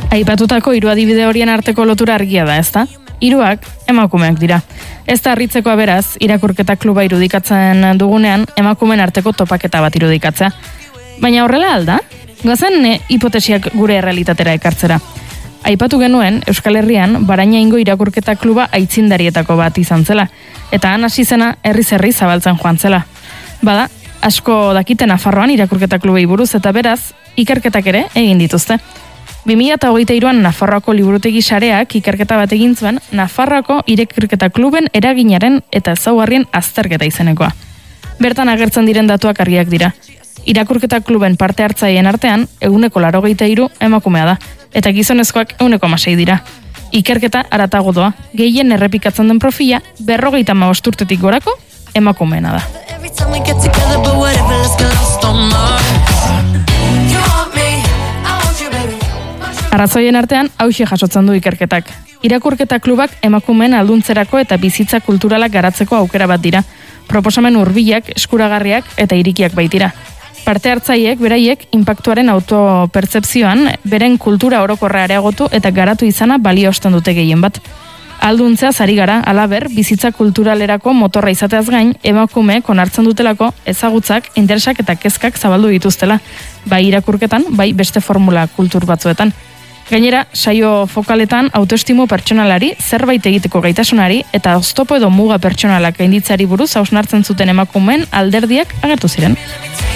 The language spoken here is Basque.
Aipatutako 3 adibide horien arteko lotura argia da, ezta? 3 emakumeak dira. Ez da harritzekoa beraz, irakurketa kluba irudikatzen dugunean, emakumeen arteko topaketa bat irudikatzea. Baina horrela alda? Goazen hipotesiak gure errealitatera ekartzera. Aipatu genuen, Euskal Herrian, Barainaingo irakurketa kluba aitzindarietako bat izan zela, eta han hasi zena herriz-herri zabaltzen joan zela. Bada, asko dakite Nafarroan irakurketa klubei buruz eta beraz, ikerketak ere egin dituzte. 2023an Nafarroako liburutegi sareak ikerketa bat egin zuen Nafarroako irakurketa kluben eraginaren eta ezaugarrien azterketa izenekoa. Bertan agertzen diren datuak argiak dira. Irakurketa kluben parte hartzaileen artean 83% emakumea da, eta gizonezkoak 1,6 dira. Ikerketa haratago doa, gehien errepikatzen den profila 55 urtetik gorako emakumeena da. Arrazoien artean, hauxe jasotzen du ikerketak. Irakurketa klubak emakumeen alduntzerako eta bizitza kulturalak garatzeko aukera bat dira. Proposamen hurbilak, eskuragarriak eta irikiak baitira. Parte hartzaileek beraiek inpaktuaren autopertzepzioan beren kultura orokorra areagotu eta garatu izana baliosten dute gehien bat. Alduntzea ari gara, halaber, bizitza kulturalerako motorra izateaz gain, emakumeek onartzen dutelako ezagutzak, interesak eta kezkak zabaldu dituztela, bai irakurketan, bai beste formula kultur batzuetan. Gainera, saio fokaletan autoestimu pertsonalari, zerbait egiteko gaitasunari eta oztopo edo muga pertsonalak gainditzeari buruz hausnartzen zuten emakumeen alderdiak agertu ziren.